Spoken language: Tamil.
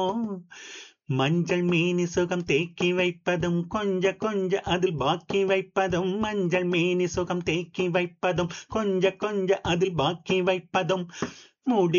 மஞ்சள் மேனி சுகம் தேக்கி வைப்பதும் கொஞ்ச அதில் பாக்கி வைப்பதும் மஞ்சள் மேனி சுகம் தேக்கி வைப்பதும் கொஞ்ச அதில் பாக்கி வைப்பதும் முடி